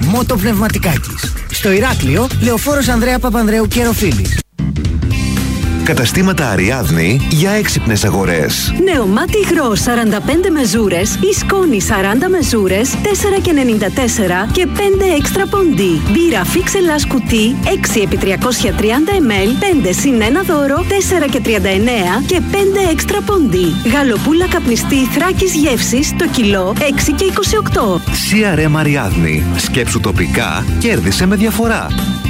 Μότο Πνευματικάκης. Στο Ηράκλειο, Λεωφόρος Ανδρέα Παπανδρέου και Ροφίλης. Καταστήματα Αριάδνη για έξυπνες αγορές. Νεομάτι υγρό 45 μεζούρες ή σκόνη 40 μεζούρες 4,94 και 5 έξτρα ποντί. Μπύρα Φίξελας κουτί 6x330 ml 5 συν 1 δώρο 4,39 και 5 έξτρα ποντί. Γαλοπούλα καπνιστή Θράκης γεύσης το κιλό 6,28. CRM Αριάδνη. Σκέψου τοπικά, κέρδισε με διαφορά.